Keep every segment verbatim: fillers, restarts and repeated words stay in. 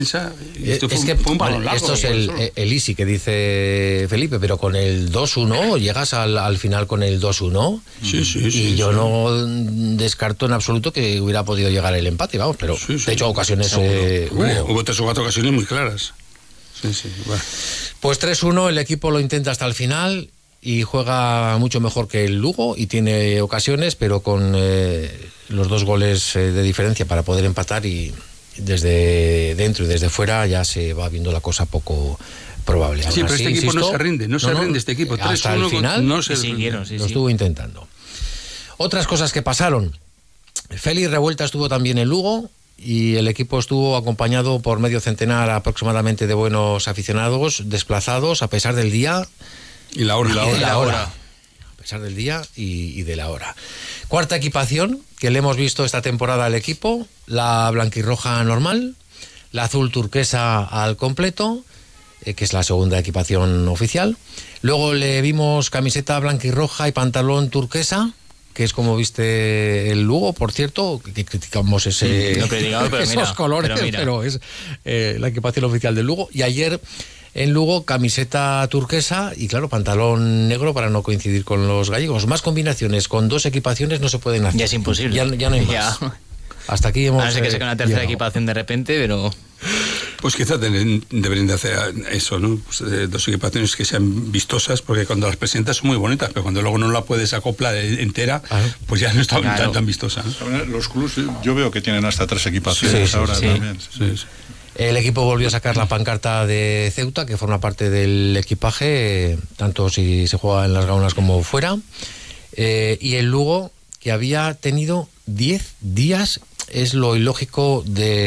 Esto es que fue un balón largo, esto es el, el easy que dice Felipe, pero con el dos uno llegas al, al final con el dos uno. Sí, sí, y sí, yo sí. no descarto en absoluto que hubiera podido llegar el empate, vamos, pero sí, sí, de hecho ocasiones eh, hubo. Hubo, hubo tres o cuatro ocasiones muy claras. Sí, sí, bueno. Pues tres uno, el equipo lo intenta hasta el final y juega mucho mejor que el Lugo y tiene ocasiones, pero con eh, los dos goles eh, de diferencia para poder empatar, y desde dentro y desde fuera ya se va viendo la cosa poco probable. Sí, Aún pero así, este equipo insisto, no se rinde, no, no se rinde este equipo. Hasta el final no se siguieron, sí, lo sí. estuvo intentando. Otras cosas que pasaron. Félix Revuelta estuvo también en Lugo y el equipo estuvo acompañado por medio centenar aproximadamente de buenos aficionados desplazados a pesar del día y la hora. y la de hora. la hora. A pesar del día y, y de la hora. Cuarta equipación que le hemos visto esta temporada al equipo: la blanquirroja normal, la azul turquesa al completo, eh, que es la segunda equipación oficial. Luego le vimos camiseta blanquirroja y pantalón turquesa, que es como viste el Lugo, por cierto, que criticamos ese, sí, no criticamos, pero esos mira, colores, pero, mira. pero es eh, la equipación oficial del Lugo. Y ayer en Lugo camiseta turquesa y claro, pantalón negro para no coincidir con los gallegos. Más combinaciones con dos equipaciones no se pueden hacer. Ya es imposible. Ya, ya no hay más. Ya. Hasta aquí hemos... A no ser que eh, saque una tercera llegado. equipación de repente, pero... Pues quizás deben, deberían de hacer eso, ¿no? Pues, eh, dos equipaciones que sean vistosas, porque cuando las presentas son muy bonitas, pero cuando luego no la puedes acoplar entera, claro, pues ya no está claro. tan, tan vistosa, ¿no? Los clubs yo veo que tienen hasta tres equipaciones sí, sí, ahora sí. también. Sí, sí. El equipo volvió a sacar la pancarta de Ceuta, que forma parte del equipaje, tanto si se juega en las Gaunas como fuera. Eh, y el Lugo, que había tenido diez días, es lo ilógico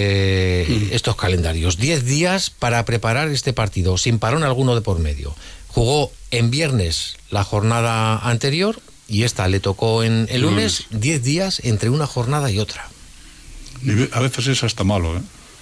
de estos calendarios. diez días para preparar este partido, sin parón alguno de por medio. Jugó en viernes la jornada anterior y esta le tocó en el lunes. diez días entre una jornada y otra. Y a veces es hasta malo, ¿eh?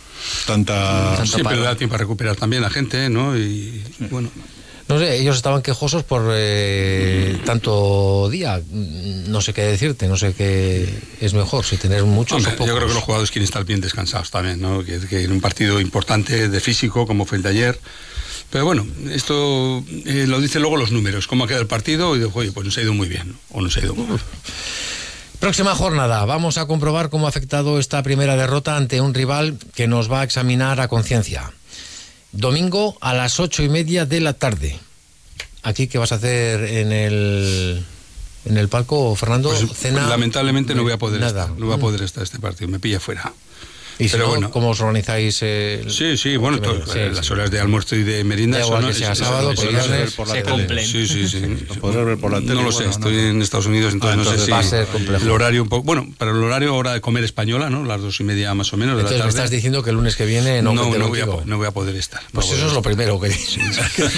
Tanta... Siempre le da tiempo a recuperar también a gente, ¿no? Y sí. bueno... No sé, ellos estaban quejosos por eh, tanto día. No sé qué decirte, no sé qué es mejor, si tener muchos Hombre, o pocos. yo creo que los jugadores quieren estar bien descansados también, ¿no? Que, que en un partido importante de físico como fue el de ayer. Pero bueno, esto eh, lo dicen luego los números, cómo ha quedado el partido, y digo, oye, pues nos ha ido muy bien, o nos ha ido muy bien. Próxima jornada, vamos a comprobar cómo ha afectado esta primera derrota ante un rival que nos va a examinar a conciencia. Domingo a las ocho y media de la tarde. Aquí, ¿qué vas a hacer en el en el palco, Fernando? Pues, Cena. Lamentablemente no voy a poder nada. estar, no voy a poder estar este partido, me pilla fuera. Y si pero no, bueno, ¿cómo os organizáis? El... Sí, sí, bueno, todo, sí, las sí. horas de almuerzo y de merienda. Da igual son, que sea es, sábado, es, por es, viernes, por la se tele. cumplen. Sí, sí, sí. Lo podrás ver por la tele. No lo sé, bueno, estoy no. en Estados Unidos, entonces, Ah, entonces no sé va a si ser complejo. el horario un poco, bueno, para el horario hora de comer española, ¿no? Las dos y media más o menos de Entonces la me tarde. estás diciendo que el lunes que viene no no, cuente no, voy a, contigo. no voy a poder estar. Pues no eso es lo primero que dices.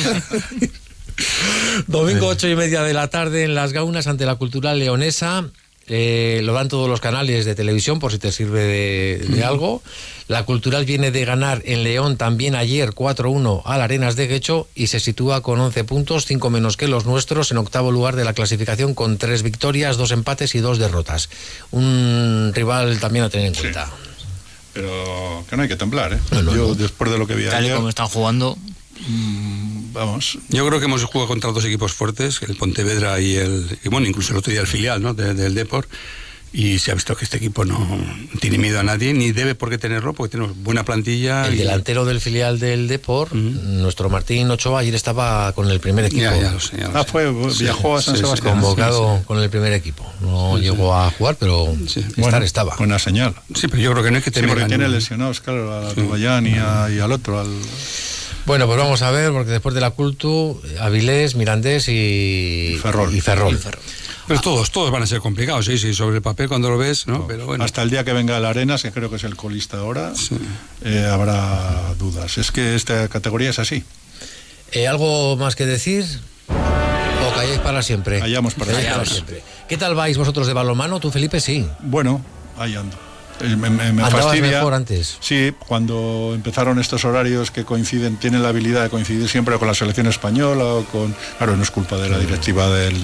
Domingo ocho y media de la tarde en Las Gaunas ante la Cultural Leonesa. Eh, lo dan todos los canales de televisión por si te sirve de, de algo. La Cultural viene de ganar en León también ayer cuatro uno al Arenas de Guecho y se sitúa con once puntos, cinco menos que los nuestros, en octavo lugar de la clasificación con tres victorias, dos empates y dos derrotas. Un rival también a tener en cuenta. Sí. Pero que no hay que temblar, ¿eh? No, no, Yo no. después de lo que vi Tal y ayer, como están jugando... mmm, vamos... Yo creo que hemos jugado contra dos equipos fuertes, el Pontevedra y el, y bueno, incluso el otro día el filial, ¿no? de, del Depor, y se ha visto que este equipo no tiene miedo a nadie, ni debe por qué tenerlo, porque tenemos buena plantilla. El y... delantero del filial del Depor, uh-huh. nuestro Martín Ochoa, ayer estaba con el primer equipo. Ya, ya lo sé, ya lo Ah, sé. fue, viajó sí, a San sí, Sebastián. sí, Convocado sí, sí. con el primer equipo. No Sí, llegó sí. a jugar, pero Sí. estar Bueno, estaba. buena señal. Sí, pero yo creo que no hay que Sí, temer porque a tiene ninguno. lesionados, claro, a Sí. Rubayán y, a- y al otro, al... Bueno, pues vamos a ver, porque después de la Cultu, Avilés, Mirandés y, Y Ferrol. Y Ferrol. Y Ferrol. Pero todos, todos van a ser complicados, sí, sí, sobre el papel cuando lo ves, ¿no? Pero bueno. Hasta el día que venga el Arenas, que creo que es el colista ahora, Sí. eh, habrá dudas. Es que esta categoría es así. Eh, ¿Algo más que decir? ¿O calláis para siempre? Callamos para Calláis siempre. para siempre. ¿Qué tal vais vosotros de balonmano? ¿Tú, Felipe? Sí. Bueno, ahí ando. Me, me, me Andabas fastidia. mejor antes. Sí, cuando empezaron estos horarios que coinciden, tienen la habilidad de coincidir siempre con la selección española o con... Claro, no es culpa de la directiva del...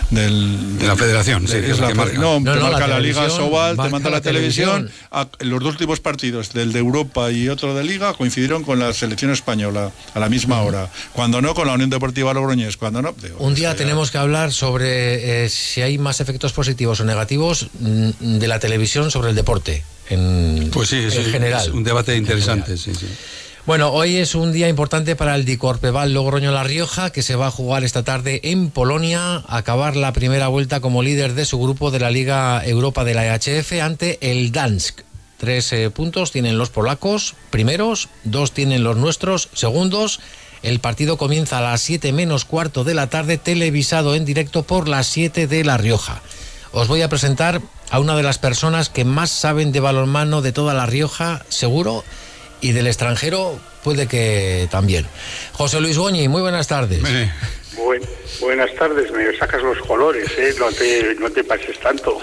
del de la federación, sí, de, que es es la la, que marca. No, No, te no, marca la la, Liga televisión, Sobal, te marca manda la la televisión. televisión. A, los dos últimos partidos, del de Europa y otro de Liga, coincidieron con la selección española a la misma hora. Cuando no, con la Unión Deportiva Logroñés. Cuando no... Digo, Un día ya... tenemos que hablar sobre eh, si hay más efectos positivos o negativos mm, de la televisión sobre el deporte. En, Pues sí, en sí, general. es un debate interesante, sí, sí. Bueno, hoy es un día importante para el Dikorpeval Logroño-La Rioja, que se va a jugar esta tarde en Polonia, a acabar la primera vuelta como líder de su grupo de la Liga Europa de la E H F ante el Dansk. Tres eh, puntos tienen los polacos, primeros, dos tienen los nuestros, segundos. El partido comienza a las siete menos cuarto de la tarde, televisado en directo por las siete de La Rioja. Os voy a presentar a una de las personas que más saben de balonmano de toda La Rioja, seguro, y del extranjero puede que también. José Luis Goñi, muy buenas tardes. Mene. Buen, buenas tardes, me sacas los colores, ¿eh? No te, no te pases tanto.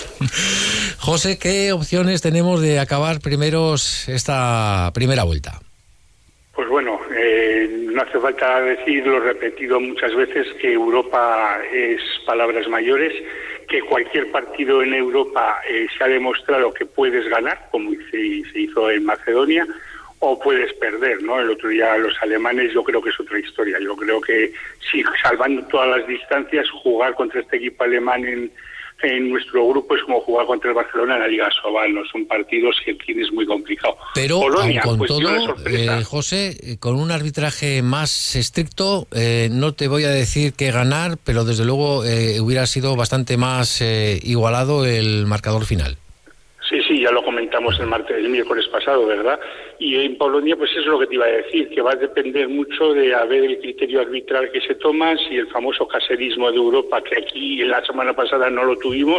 José, ¿qué opciones tenemos de acabar primeros esta primera vuelta? Pues bueno, eh, no hace falta decirlo, repetido muchas veces, que Europa es palabras mayores, que cualquier partido en Europa eh, se ha demostrado que puedes ganar, como se, se hizo en Macedonia, o puedes perder, ¿no? El otro día los alemanes, yo creo que es otra historia. Yo creo que, si salvando todas las distancias, jugar contra este equipo alemán en, en nuestro grupo es como jugar contra el Barcelona en la Liga Sobal, ¿no? Son partidos que tienes muy complicado. Pero, Polonia, aun con pues, todo, eh, José, eh, con un arbitraje más estricto, eh, no te voy a decir que ganar, pero desde luego eh, hubiera sido bastante más eh, igualado el marcador final. Sí, sí, ya lo comentamos el martes, el miércoles pasado, ¿verdad? Y en Polonia, pues eso es lo que te iba a decir, que va a depender mucho de a ver el criterio arbitral que se toma, si el famoso caserismo de Europa, que aquí la semana pasada no lo tuvimos,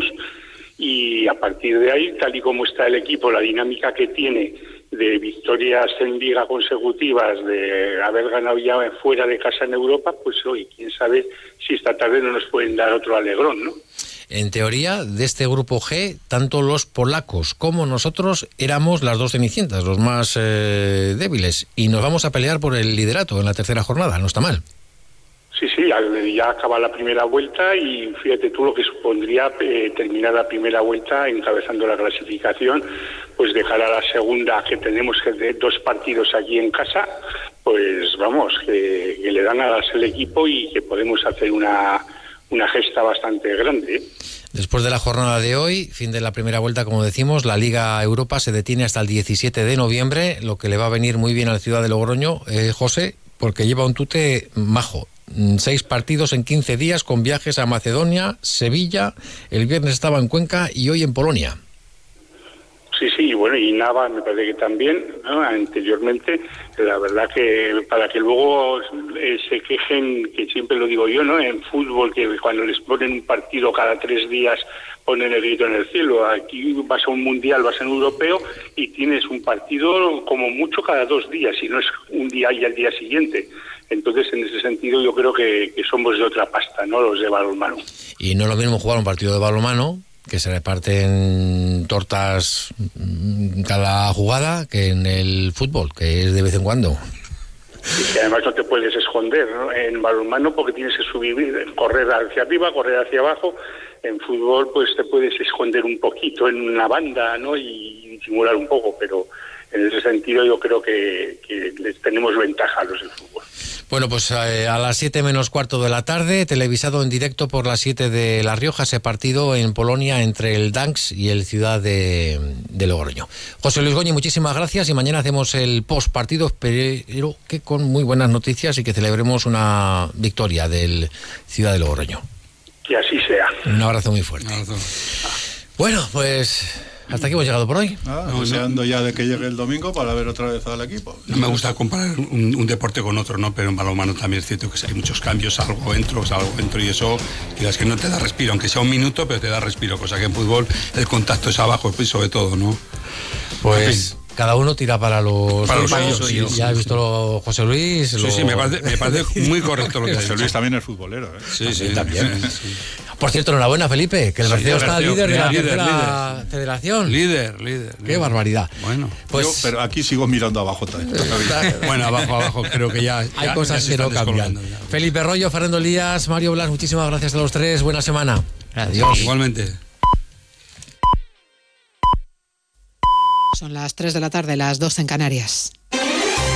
y a partir de ahí, tal y como está el equipo, la dinámica que tiene de victorias en liga consecutivas, de haber ganado ya fuera de casa en Europa, pues hoy, quién sabe si esta tarde no nos pueden dar otro alegrón, ¿no? En teoría, de este grupo G, tanto los polacos como nosotros éramos las dos cenicientas, los más eh, débiles, y nos vamos a pelear por el liderato en la tercera jornada, no está mal. Sí, sí, ya, ya acaba la primera vuelta y fíjate tú lo que supondría eh, terminar la primera vuelta encabezando la clasificación, pues dejar a la segunda, que tenemos que de dos partidos aquí en casa, pues vamos, que, que le dan alas al equipo y que podemos hacer una... una gesta bastante grande. Después de la jornada de hoy, fin de la primera vuelta, como decimos, la Liga Europa se detiene hasta el diecisiete de noviembre, lo que le va a venir muy bien a la ciudad de Logroño, eh, José, porque lleva un tute majo. Seis partidos en quince días con viajes a Macedonia, Sevilla, el viernes estaba en Cuenca y hoy en Polonia. Sí, sí, bueno, y Nava me parece que también, ¿no? Anteriormente, la verdad que para que luego eh, se quejen, que siempre lo digo yo, ¿no? En fútbol, que cuando les ponen un partido cada tres días ponen el grito en el cielo. Aquí vas a un mundial, vas a un europeo y tienes un partido como mucho cada dos días, y no es un día y al día siguiente. Entonces, en ese sentido, yo creo que, que somos de otra pasta, ¿no? Los de balonmano. Y no es lo mismo jugar un partido de balonmano, que se reparten tortas cada jugada, que en el fútbol, que es de vez en cuando. Y que además no te puedes esconder, ¿no? En balonmano, porque tienes que subir, correr hacia arriba, correr hacia abajo. En fútbol, pues te puedes esconder un poquito en una banda, ¿no? Y disimular un poco, pero en ese sentido yo creo que, que les tenemos ventaja a los del fútbol. Bueno, pues eh, a las siete menos cuarto de la tarde, televisado en directo por las siete de La Rioja, ese partido en Polonia entre el Dansk y el Ciudad de, de Logroño. José Luis Goñi, muchísimas gracias, y mañana hacemos el post partido, pero que con muy buenas noticias y que celebremos una victoria del Ciudad de Logroño. Que así sea. Un abrazo muy fuerte. Un abrazo. Bueno, pues hasta aquí hemos llegado por hoy. Ah, No, deseando no. ya de que llegue el domingo para ver otra vez al equipo. No me gusta comparar un, un deporte con otro, ¿no? Pero en balonmano también es cierto que hay muchos cambios, algo entro, algo entro, y eso, quizás que no te da respiro, aunque sea un minuto, pero te da respiro, cosa que en fútbol el contacto es abajo, pues sobre todo, ¿no? Pues cada uno tira para los Para los suyos. suyos, sí, Ya sí, he visto lo, José Luis. Sí, lo... sí, me parece, me parece muy correcto lo que has José dicho. Luis también es futbolero, ¿eh? Sí, sí, también. sí. Por cierto, enhorabuena, Felipe, que el Sí, Berceo está Berceo, líder de la líder, tercera líder. federación. Líder, líder. Qué líder. barbaridad. Bueno, Pues Yo, pero aquí sigo mirando abajo también. bueno, abajo, abajo, creo que ya. hay ya- cosas ya se que no están cambian. descolgando ya. Felipe Rollo, Fernando Elías, Mario Blas, muchísimas gracias a los tres. Buena semana. Adiós. Igualmente. Son las tres de la tarde, las dos en Canarias.